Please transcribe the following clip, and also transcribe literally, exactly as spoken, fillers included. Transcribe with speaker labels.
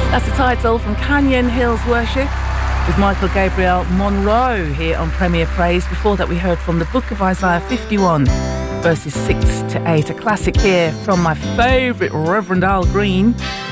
Speaker 1: That's the title from Canyon Hills Worship with Michael Gabriel Monroe here on Premier Praise. Before that, we heard from the book of Isaiah fifty-one, verses six to eight. A classic here from my favourite Reverend Al Green